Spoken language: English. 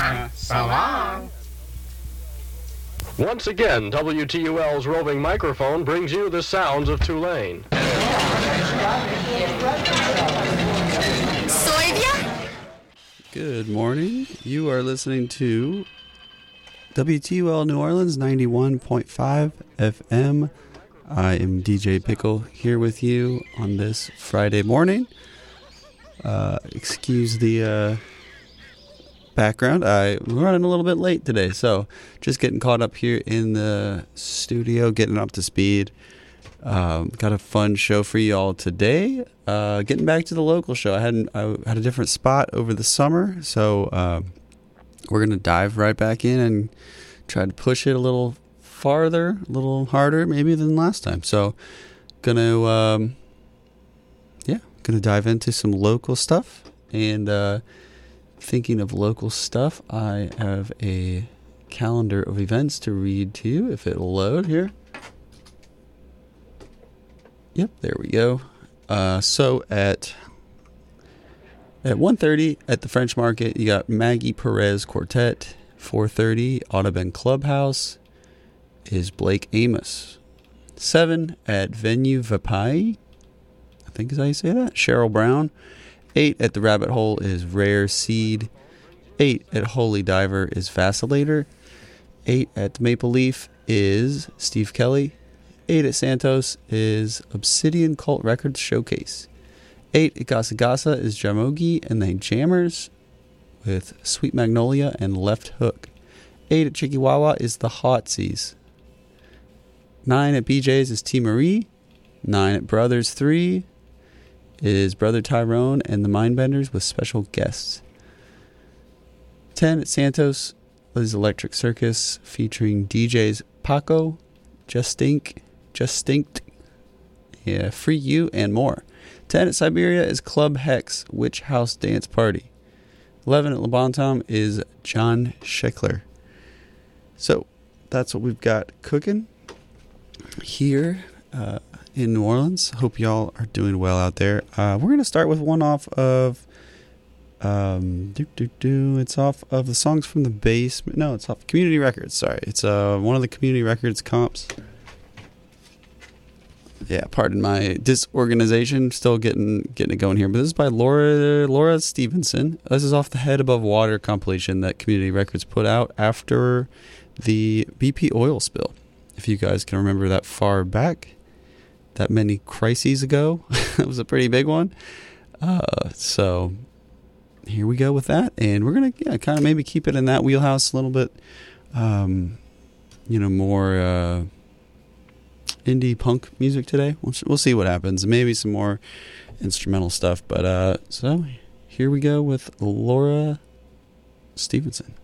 So long. Once again, WTUL's roving microphone brings you the sounds of Tulane. Soyvia? Good morning. You are listening to WTUL New Orleans 91.5 FM. I am DJ Pickle here with you on this Friday morning. Excuse the background. I'm running a little bit late today, so just getting caught up here in the studio, getting up to speed. Got a fun show for you all today. Getting back to the local show. I had a different spot over the summer, so we're gonna dive right back in and try to push it a little farther, a little harder maybe than last time. So gonna dive into some local stuff. And thinking of local stuff, I have a calendar of events to read to you if it'll load here. Yep, there we go. So at 1:30 at the French Market, you got Maggie Perez Quartet. 4:30 Audubon Clubhouse is Blake Amos. 7 at Venue Vapai, I think is how you say that, Cheryl Brown. 8 at the Rabbit Hole is Rare Seed. 8 at Holy Diver is Vacillator. 8 at the Maple Leaf is Steve Kelly. 8 at Santos is Obsidian Cult Records Showcase. 8 at Gasa Gasa is Jamogi and the Jammers with Sweet Magnolia and Left Hook. 8 at Chikiwawa is the Hotsies. 9 at BJ's is T. Marie. 9 at Brothers 3 is Brother Tyrone and the Mindbenders with special guests. 10 at Santos is Electric Circus featuring DJs Paco, Justinct, yeah, Free You, and more. 10 at Siberia is Club Hex, Witch House Dance Party. 11 at Le Bon Tom is John Scheckler. So that's what we've got cooking here in New Orleans. Hope y'all are doing well out there. We're going to start with one off of it's off of the Songs from the Basement. No, it's off Community Records. Sorry, it's one of the Community Records comps. Yeah, pardon my disorganization. Still getting it going here. But this is by Laura Stevenson. This is off the Head Above Water compilation that Community Records put out after the BP oil spill. If you guys can remember that far back, that many crises ago. That was a pretty big one. So here we go with that. And we're going to kind of maybe keep it in that wheelhouse a little bit. More indie punk music today. We'll see what happens. Maybe some more instrumental stuff. But so here we go with Laura Stevenson.